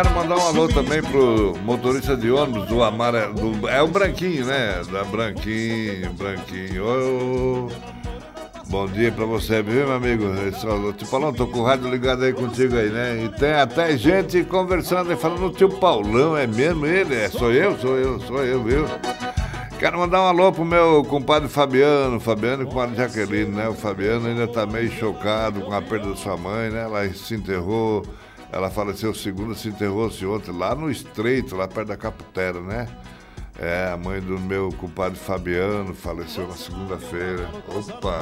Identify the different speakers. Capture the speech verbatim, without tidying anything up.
Speaker 1: Quero mandar um alô também pro motorista de ônibus do amarelo, do, é o Branquinho, né? Da Branquinho, Branquinho. Ô, bom dia pra você, viu, meu amigo? Eu te falando, tô com o rádio ligado aí contigo aí, né? E tem até gente conversando e falando, o tio Paulão, é mesmo ele? É, sou eu, sou eu, sou eu, viu? Quero mandar um alô pro meu compadre Fabiano, Fabiano e compadre Jaqueline, né? O Fabiano ainda tá meio chocado com a perda da sua mãe, né? Ela se enterrou, ela faleceu segunda, se enterrou-se ontem, lá no Estreito, lá perto da Caputera, né? É, a mãe do meu compadre Fabiano faleceu na segunda-feira. Opa!